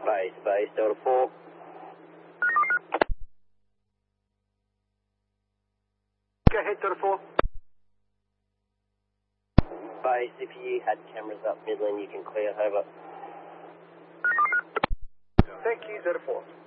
Base, Delta 4. Go ahead, Delta 4. Base, if you had cameras up Midland, you can clear, over. Thank you, Delta 4.